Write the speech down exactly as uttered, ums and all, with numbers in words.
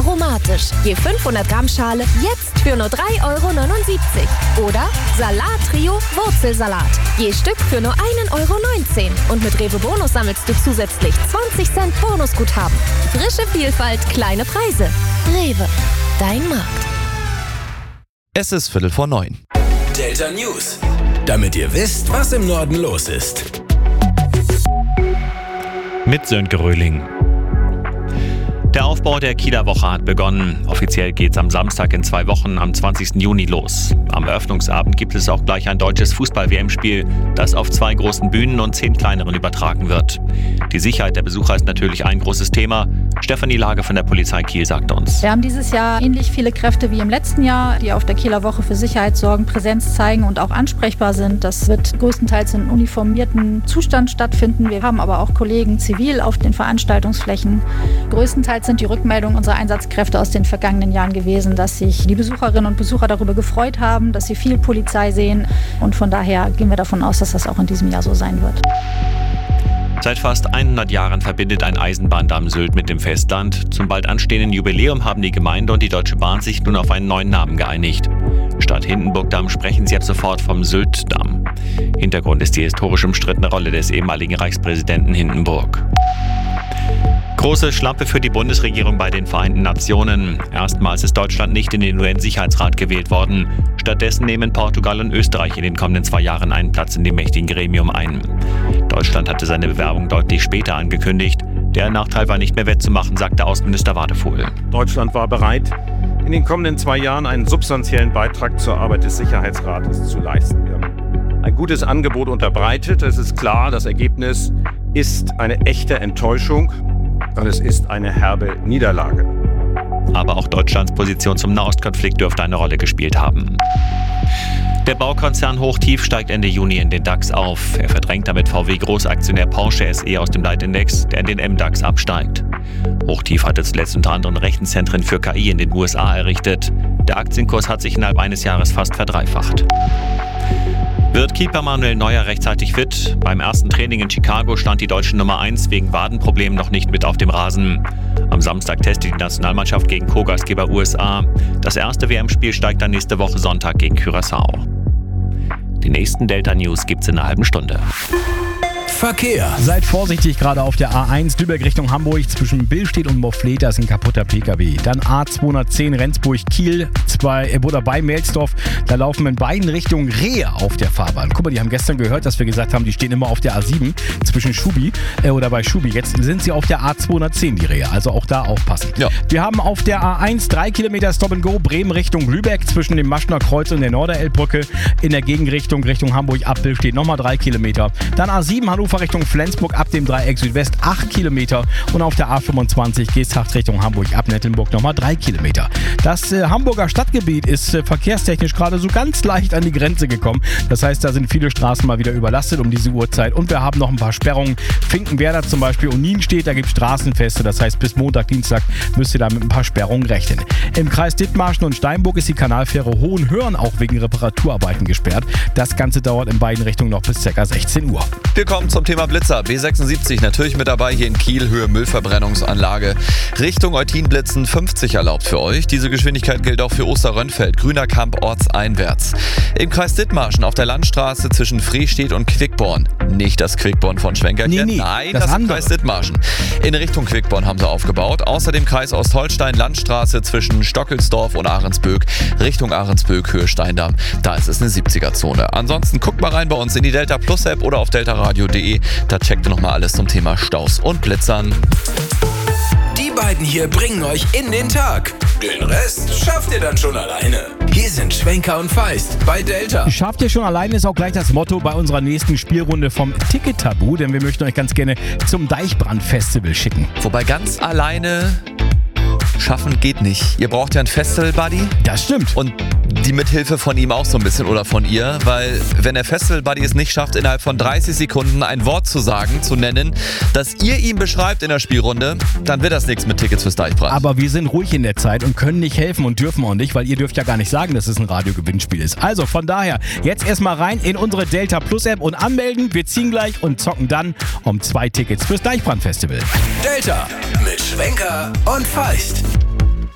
aromatisch. Je fünfhundert Gramm Schale jetzt für nur drei Euro neunundsiebzig. Oder Salat Trio Wurzelsalat. Je Stück für nur ein Euro neunzehn. Und mit Rewe Bonus sammelst du zusätzlich zwanzig Cent Bonusguthaben. Frische Vielfalt, kleine Preise. Rewe, dein Markt. Es ist Viertel vor neun. Delta News. Damit ihr wisst, was im Norden los ist. Mit Sönke Röhling. Der Aufbau der Kieler Woche hat begonnen. Offiziell geht's am Samstag in zwei Wochen, am zwanzigsten Juni los. Am Eröffnungsabend gibt es auch gleich ein deutsches Fußball-W M-Spiel, das auf zwei großen Bühnen und zehn kleineren übertragen wird. Die Sicherheit der Besucher ist natürlich ein großes Thema. Stefanie Lage von der Polizei Kiel sagt uns. Wir haben dieses Jahr ähnlich viele Kräfte wie im letzten Jahr, die auf der Kieler Woche für Sicherheit sorgen, Präsenz zeigen und auch ansprechbar sind. Das wird größtenteils in uniformierten Zustand stattfinden. Wir haben aber auch Kollegen zivil auf den Veranstaltungsflächen. Größtenteils sind die Rückmeldungen unserer Einsatzkräfte aus den vergangenen Jahren gewesen, dass sich die Besucherinnen und Besucher darüber gefreut haben, dass sie viel Polizei sehen. Und von daher gehen wir davon aus, dass das auch in diesem Jahr so sein wird. Seit fast hundert Jahren verbindet ein Eisenbahndamm Sylt mit dem Festland. Zum bald anstehenden Jubiläum haben die Gemeinde und die Deutsche Bahn sich nun auf einen neuen Namen geeinigt. Statt Hindenburgdamm sprechen sie ab sofort vom Syltdamm. Hintergrund ist die historisch umstrittene Rolle des ehemaligen Reichspräsidenten Hindenburg. Große Schlampe für die Bundesregierung bei den Vereinten Nationen. Erstmals ist Deutschland nicht in den U N-Sicherheitsrat gewählt worden. Stattdessen nehmen Portugal und Österreich in den kommenden zwei Jahren einen Platz in dem mächtigen Gremium ein. Deutschland hatte seine Bewerbung deutlich später angekündigt. Der Nachteil war nicht mehr wettzumachen, sagte Außenminister Wadefuhl. Deutschland war bereit, in den kommenden zwei Jahren einen substanziellen Beitrag zur Arbeit des Sicherheitsrates zu leisten. Wir haben ein gutes Angebot unterbreitet. Es ist klar, das Ergebnis ist eine echte Enttäuschung. Und es ist eine herbe Niederlage. Aber auch Deutschlands Position zum Nahostkonflikt dürfte eine Rolle gespielt haben. Der Baukonzern Hochtief steigt Ende Juni in den DAX auf. Er verdrängt damit V W-Großaktionär Porsche S E aus dem Leitindex, der in den M DAX absteigt. Hochtief hatte zuletzt unter anderem Rechenzentren für K I in den U S A errichtet. Der Aktienkurs hat sich innerhalb eines Jahres fast verdreifacht. Wird Keeper Manuel Neuer rechtzeitig fit? Beim ersten Training in Chicago stand die deutsche Nummer eins wegen Wadenproblemen noch nicht mit auf dem Rasen. Am Samstag testet die Nationalmannschaft gegen Co-Gastgeber U S A. Das erste W M-Spiel steigt dann nächste Woche Sonntag gegen Curaçao. Die nächsten Delta News gibt's in einer halben Stunde. Verkehr. Seid vorsichtig, gerade auf der A eins Lübeck Richtung Hamburg zwischen Billstedt und Mofflet, da ist ein kaputter P K W. Dann A zweihundertzehn Rendsburg-Kiel zwei, oder bei Melsdorf, da laufen in beiden Richtungen Rehe auf der Fahrbahn. Guck mal, die haben gestern gehört, dass wir gesagt haben, die stehen immer auf der A sieben zwischen Schubi äh, oder bei Schubi. Jetzt sind sie auf der A zweihundertzehn, die Rehe, also auch da aufpassen. Ja. Wir haben auf der A eins drei Kilometer Stop-and-Go Bremen Richtung Lübeck zwischen dem Maschner Kreuz und der Norderelbbrücke. In der Gegenrichtung Richtung Hamburg ab Billstedt nochmal drei Kilometer. Dann A sieben Hannover Richtung Flensburg ab dem Dreieck Südwest acht Kilometer und auf der A fünfundzwanzig Geesthacht Richtung Hamburg ab Nettelnburg nochmal drei Kilometer. Das äh, Hamburger Stadtgebiet ist äh, verkehrstechnisch gerade so ganz leicht an die Grenze gekommen. Das heißt, da sind viele Straßen mal wieder überlastet um diese Uhrzeit und wir haben noch ein paar Sperrungen. Finkenwerder zum Beispiel und Nienstedt, da gibt es Straßenfeste. Das heißt, bis Montag, Dienstag müsst ihr da mit ein paar Sperrungen rechnen. Im Kreis Dithmarschen und Steinburg ist die Kanalfähre Hohenhörn auch wegen Reparaturarbeiten gesperrt. Das Ganze dauert in beiden Richtungen noch bis ca. sechzehn Uhr. Wir kommen zum Thema Blitzer. B sechsundsiebzig natürlich mit dabei hier in Kiel, Höhe Müllverbrennungsanlage. Richtung Eutin-Blitzen fünfzig erlaubt für euch. Diese Geschwindigkeit gilt auch für Osterrönfeld, Grüner Kamp ortseinwärts. Im Kreis Dithmarschen auf der Landstraße zwischen Frestedt und Quickborn. Nicht das Quickborn von Schwenkerchen, nee, nee, nein, das, das ist im Kreis Dithmarschen. In Richtung Quickborn haben sie aufgebaut. Außerdem Kreis Ostholstein, Landstraße zwischen Stockelsdorf und Ahrensböck. Richtung Ahrensböck, Höhe Steindamm. Da ist es eine siebziger-Zone. Ansonsten guckt mal rein bei uns in die Delta Plus App oder auf deltaradio punkt de. Da checkt ihr nochmal alles zum Thema Staus und Blitzern. Die beiden hier bringen euch in den Tag. Den Rest schafft ihr dann schon alleine. Hier sind Schwenker und Feist bei Delta. Schafft ihr schon alleine ist auch gleich das Motto bei unserer nächsten Spielrunde vom Ticket-Tabu, denn wir möchten euch ganz gerne zum Deichbrand-Festival schicken. Wobei ganz alleine schaffen geht nicht. Ihr braucht ja einen Festival-Buddy. Das stimmt. Und die Mithilfe von ihm auch so ein bisschen oder von ihr, weil wenn der Festival-Buddy es nicht schafft, innerhalb von dreißig Sekunden ein Wort zu sagen, zu nennen, das ihr ihm beschreibt in der Spielrunde, dann wird das nichts mit Tickets fürs Deichbrand. Aber wir sind ruhig in der Zeit und können nicht helfen und dürfen auch nicht, weil ihr dürft ja gar nicht sagen, dass es ein Radiogewinnspiel ist. Also von daher, jetzt erstmal rein in unsere Delta Plus App und anmelden. Wir ziehen gleich und zocken dann um zwei Tickets fürs Deichbrand-Festival. Delta mit Schwenker und Feist.